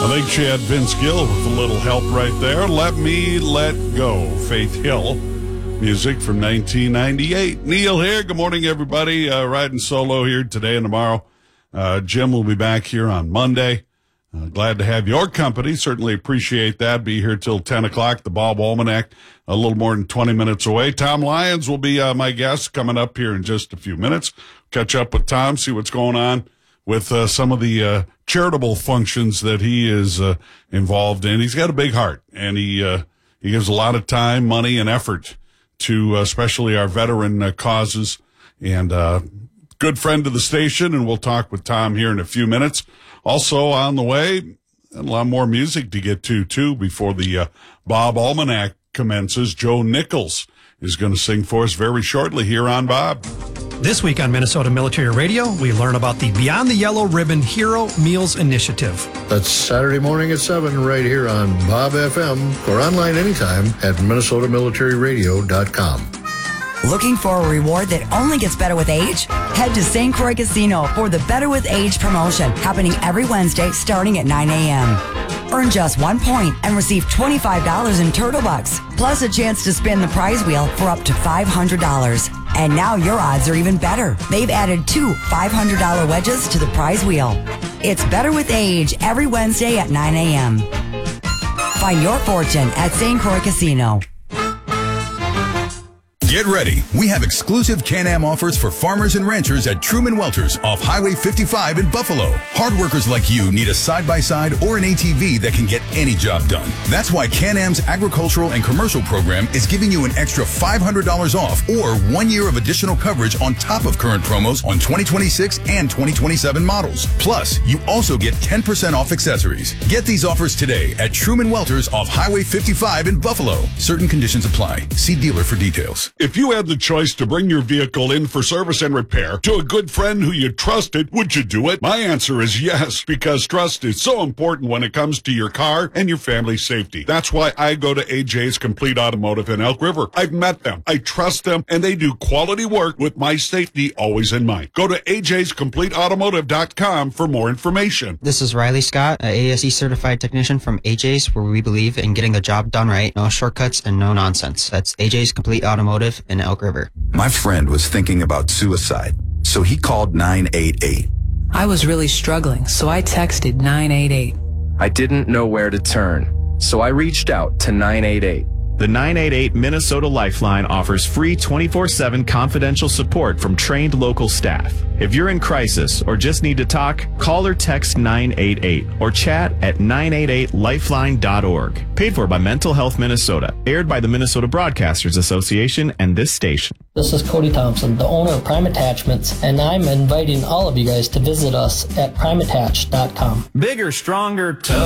I think she had Vince Gill with a little help right there. Let Me Let Go, Faith Hill. Music from 1998. Neil here. Good morning, everybody. Riding solo here today and tomorrow. Jim will be back here on Monday. Glad to have your company. Certainly appreciate that. Be here till 10 o'clock. The Bob Almanac, a little more than 20 minutes away. Tom Lyons will be my guest coming up here in just a few minutes. Catch up with Tom, see what's going on with some of the charitable functions that he is involved in. He's got a big heart, and he gives a lot of time, money, and effort to especially our veteran causes. And good friend of the station, and we'll talk with Tom here in a few minutes. Also on the way, a lot more music to get to, too, before the Bob Almanac commences. Joe Nichols is going to sing for us very shortly here on Bob. This week on Minnesota Military Radio, we learn about the Beyond the Yellow Ribbon Hero Meals Initiative. That's Saturday morning at 7 right here on Bob FM or online anytime at MinnesotaMilitaryRadio.com. Looking for a reward that only gets better with age? Head to St. Croix Casino for the Better with Age promotion happening every Wednesday starting at 9 a.m. Earn just 1 point and receive $25 in Turtle Bucks, plus a chance to spin the prize wheel for up to $500. And now your odds are even better. They've added 2 $500 wedges to the prize wheel. It's Better with Age every Wednesday at 9 a.m. Find your fortune at St. Croix Casino. Get ready. We have exclusive Can-Am offers for farmers and ranchers at Truman Welters off Highway 55 in Buffalo. Hard workers like you need a side-by-side or an ATV that can get any job done. That's why Can-Am's agricultural and commercial program is giving you an extra $500 off or 1 year of additional coverage on top of current promos on 2026 and 2027 models. Plus, you also get 10% off accessories. Get these offers today at Truman Welters off Highway 55 in Buffalo. Certain conditions apply. See dealer for details. If you had the choice to bring your vehicle in for service and repair to a good friend who you trusted, would you do it? My answer is yes, because trust is so important when it comes to your car and your family's safety. That's why I go to AJ's Complete Automotive in Elk River. I've met them, I trust them, and they do quality work with my safety always in mind. Go to ajscompleteautomotive.com for more information. This is Riley Scott, a ASE certified technician from AJ's, where we believe in getting the job done right. No shortcuts and no nonsense. That's AJ's Complete Automotive in Elk River. My friend was thinking about suicide, so he called 988. I was really struggling, so I texted 988. I didn't know where to turn, so I reached out to 988. The 988 Minnesota Lifeline offers free 24/7 confidential support from trained local staff. If you're in crisis or just need to talk, call or text 988 or chat at 988lifeline.org. Paid for by Mental Health Minnesota. Aired by the Minnesota Broadcasters Association and this station. This is Cody Thompson, the owner of Prime Attachments, and I'm inviting all of you guys to visit us at primeattach.com. Bigger, stronger, tough.